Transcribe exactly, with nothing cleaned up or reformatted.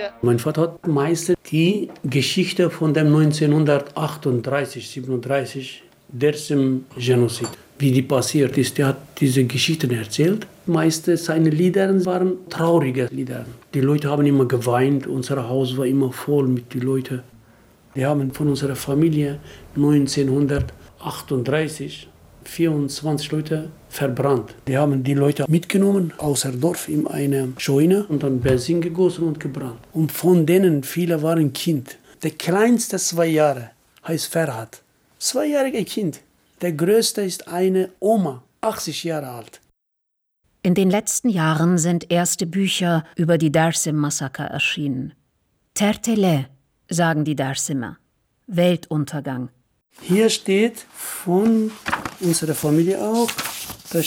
Mein Vater hat meistens die Geschichte von dem neunzehnhundertachtunddreißig, siebenunddreißig, Dersim-Genozid, wie die passiert ist. Er hat diese Geschichten erzählt. Meistens seine Lieder waren traurige Lieder. Die Leute haben immer geweint, unser Haus war immer voll mit den Leuten. Wir haben von unserer Familie neunzehnhundertachtunddreißig vierundzwanzig Leute verbrannt. Wir haben die Leute mitgenommen außer Dorf in eine Scheune und dann Benzin gegossen und gebrannt. Und von denen viele waren Kind. Der kleinste zwei Jahre heißt Ferhat. Zweijähriges Kind. Der größte ist eine Oma, achtzig Jahre alt. In den letzten Jahren sind erste Bücher über die Dersim-Massaker erschienen. Tertele, sagen die Dersimer. Weltuntergang. Hier steht von unserer Familie auch